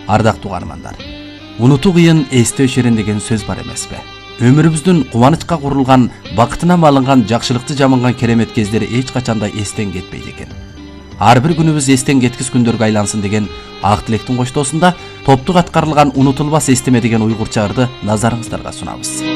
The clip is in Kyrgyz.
Ардактуу угармандар, унутуу кыйын, эстөө шерин деген сөз бар эмеспи? Өмүрүбүздүн кубанычка курулган, бакытына малынган, жакшылыкты жаманган керемет кездери эч качанда эстен кетпейт экен. Ар бир күнүбүз эстен кеткис күндөргө айлансын деген ак тилектин коштоосунда топтук аткарылган унутулбас эстеме деген уйгурча ырды назарыңыздарга сунабыз.